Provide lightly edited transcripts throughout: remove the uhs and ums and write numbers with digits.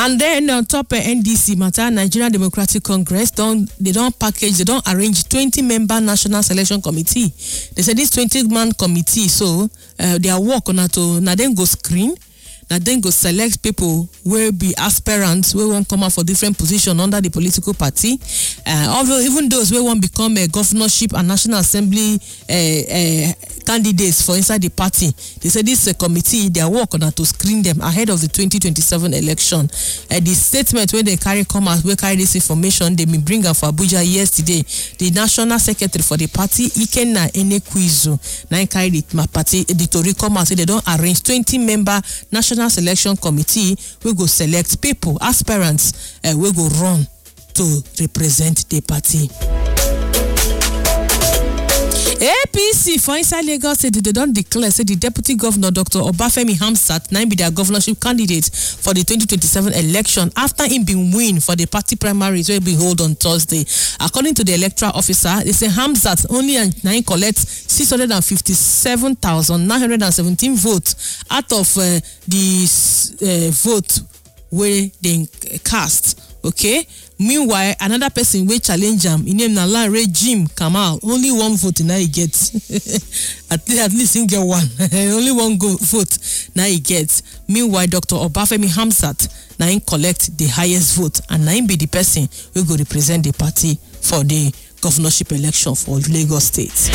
And then on top of NDC matter, Nigerian Democratic Congress they don't arrange 20-member National Selection Committee. They said this 20-man committee, so their work on to now then go screen. Now then go select people will be aspirants who won't come out for different positions under the political party. Although even those who won't become a governorship and National Assembly candidates for inside the party, they said this committee, their work on to screen them ahead of the 2027 election. The statement when they come out, we carry this information, they been bring up for Abuja yesterday. The National Secretary for the party, Ikenna Enekwizu, now carry the party, the Tory come out, say they don't arrange 20-member National Selection Committee. We go select people, aspirants, we go run to represent the party. APC for inside Lagos said they don't declare, say the Deputy Governor Dr. Obafemi Hamzat now be their governorship candidate for the 2027 election after him being win for the party primaries will be held on Thursday. According to the electoral officer, they say Hamzat only now collects 657,917 votes out of the vote where they cast. Okay. Meanwhile, another person will challenge him. His name is Lanre Jim Kamal. Only one vote now he gets. at least he get one. Only one vote now he gets. Meanwhile, Dr. Obafemi Hamzat now he collect the highest vote and now he be the person who go represent the party for the governorship election for Lagos State.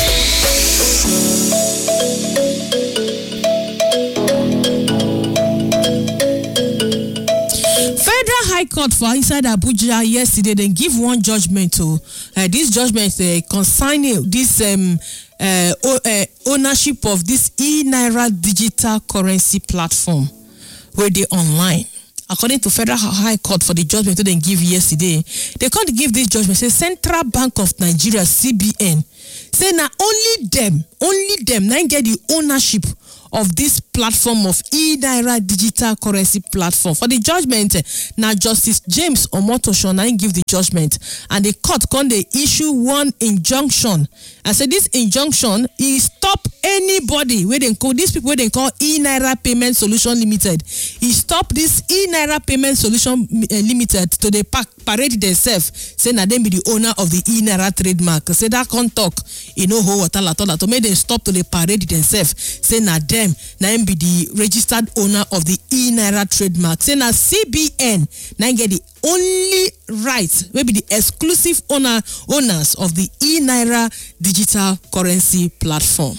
High Court for inside Abuja yesterday, they give one judgment to this judgment concerning this ownership of this e-Naira digital currency platform where they online. According to Federal High Court for the judgment they give yesterday, they can't give this judgment. Say Central Bank of Nigeria (CBN) say now only them now get the ownership of this platform of e-Naira digital currency platform. For the judgment, now Justice James Omotosho now give the judgment, and the court can they issue one injunction. And so this injunction is stop anybody where they call these people where they call e-Naira Payment Solution Limited. He stop this e-Naira Payment Solution Limited to the parade themselves. Say now they be the owner of the e-Naira trademark. Say that can't talk. You know how what to make them stop to the parade themselves. Say now them now be the registered owner of the e-Naira trademark. Say now CBN now get the only right, maybe the exclusive owners of the e-Naira digital currency platform.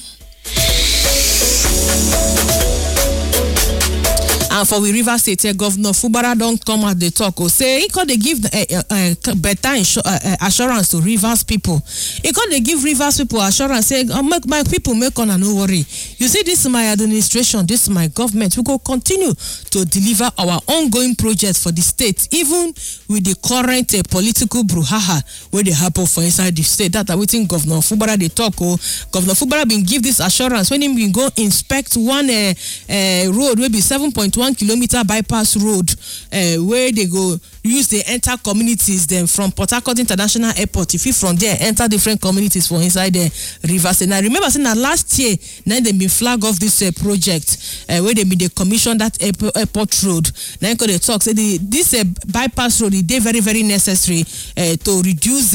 And for we River State, Governor Fubara don't come at the talk or say he could they give better assurance to Rivers people. He could they give Rivers people assurance, say make my people make on and no worry. You see, this is my administration, this is my government. We go continue to deliver our ongoing projects for the state, even with the current political brouhaha where they happen for inside the state. That I waiting Governor Fubara they talk. Governor Fubara been give this assurance when he been go inspect one road will be 7.1 kilometer bypass road where they go use the enter communities then from Port Harcourt International Airport. If you from there enter different communities for inside the rivers. And I remember saying that last year then they been flag off this project where they been commission that airport road. Then they talk say this bypass road is very very necessary to reduce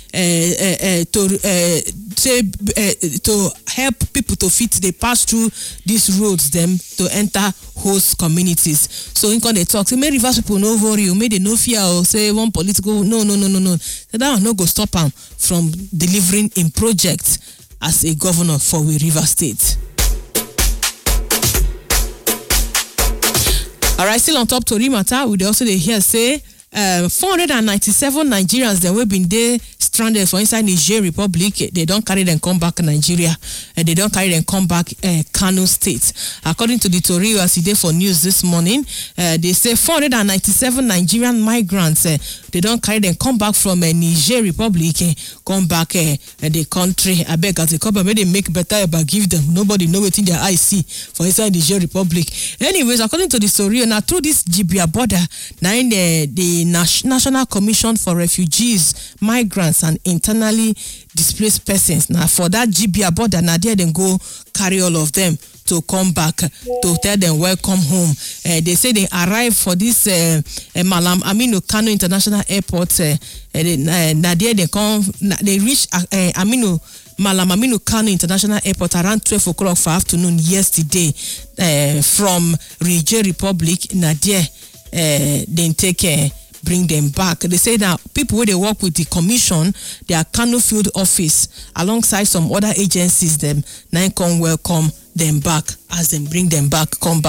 to help people to fit they pass through these roads them to enter host communities. So in they talk say may Rivers people no worry or may they no fear or say one political no. So that one no go stop them from delivering in projects as a governor for we River State. Alright, still on top Tory matter, we also they hear say 497 Nigerians that have been there stranded for inside Niger Republic. They don't carry them come back Nigeria, and they don't carry them come back Kano State. According to the Tory as it for news this morning, they say 497 Nigerian migrants they don't carry them come back from Niger Republic, come back the country. I beg as a couple maybe they make better but give them. Nobody know what in their eyes see for inside Niger Republic. Anyways, according to the story, now through this Jibia border, now in the National Commission for Refugees, Migrants and Internally Displaced Persons. Now for that Jibia border, now there they go carry all of them to come back to tell them welcome home. They say they arrived for this Malam Aminu Kano International Airport. Nadia they reach Malam Aminu Kano International Airport around 12 o'clock for afternoon yesterday from Niger Republic. Nadia then take bring them back. They say that people where they work with the commission, their Kano field office, alongside some other agencies, them now come welcome them back as they bring them back, come back.